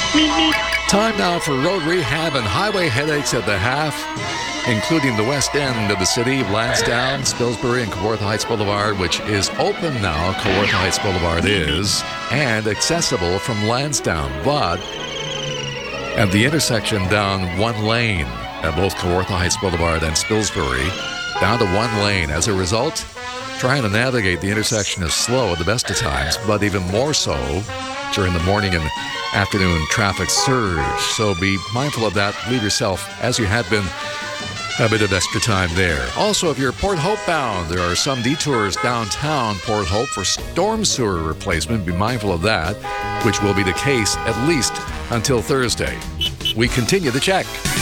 Time now for road rehab and highway headaches at the half, including the west end of the city, Lansdowne, Spilsbury, and Kawartha Heights Boulevard, which is open now. Kawartha Heights Boulevard is, and accessible from Lansdowne. But at the intersection, down one lane at both Kawartha Heights Boulevard and Spilsbury, down to one lane. As a result, trying to navigate the intersection is slow at the best of times, but even more so during the morning and afternoon traffic surge. So be mindful of that. Leave yourself, as you had been, a bit of extra time there. Also, if you're Port Hope bound, there are some detours downtown Port Hope for storm sewer replacement. Be mindful of that, which will be the case at least until Thursday. We continue the check.